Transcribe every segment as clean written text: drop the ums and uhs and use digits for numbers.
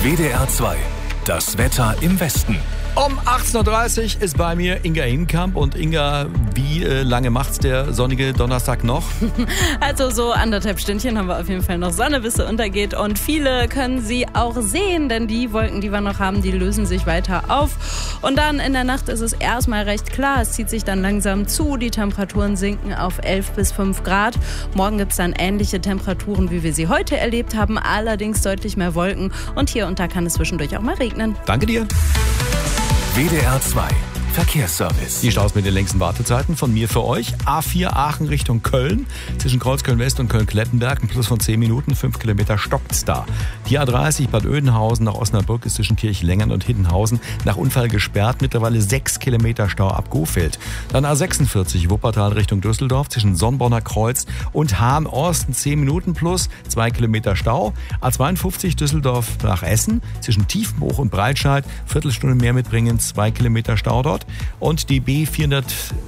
WDR 2. Das Wetter im Westen. Um 18.30 Uhr ist bei mir Inga Hinkamp. Und Inga, wie lange macht's der sonnige Donnerstag noch? Also so 1,5 Stündchen haben wir auf jeden Fall noch Sonne, bis sie untergeht. Und viele können sie auch sehen, denn die Wolken, die wir noch haben, die lösen sich weiter auf. Und dann in der Nacht ist es erstmal recht klar. Es zieht sich dann langsam zu. Die Temperaturen sinken auf 11 bis 5 Grad. Morgen gibt's dann ähnliche Temperaturen, wie wir sie heute erlebt haben. Allerdings deutlich mehr Wolken. Und hier und da kann es zwischendurch auch mal regnen. Danke dir. WDR 2. Verkehrsservice. Die Staus mit den längsten Wartezeiten von mir für euch. A4 Aachen Richtung Köln. Zwischen Kreuzköln-West und Köln-Klettenberg. Ein Plus von 10 Minuten. 5 Kilometer stockt's da. Die A30 Bad Oeynhausen nach Osnabrück ist zwischen Kirchlengern und Hiddenhausen nach Unfall gesperrt. Mittlerweile 6 Kilometer Stau ab Gohfeld. Dann A46 Wuppertal Richtung Düsseldorf. Zwischen Sonnborner Kreuz und Hahn-Orsten 10 Minuten plus 2 Kilometer Stau. A52 Düsseldorf nach Essen. Zwischen Tiefenbruch und Breitscheid. Viertelstunde mehr mitbringen. 2 Kilometer Stau dort. Und die B474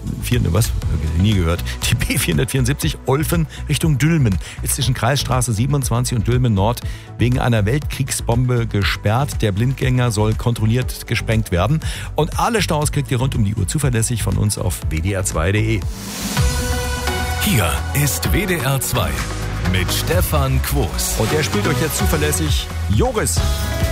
Olfen Richtung Dülmen ist zwischen Kreisstraße 27 und Dülmen Nord wegen einer Weltkriegsbombe gesperrt. Der Blindgänger soll kontrolliert gesprengt werden. Und alle Staus kriegt ihr rund um die Uhr zuverlässig von uns auf wdr2.de. Hier ist WDR 2 mit Stefan Quos. Und der spielt euch jetzt zuverlässig Joris.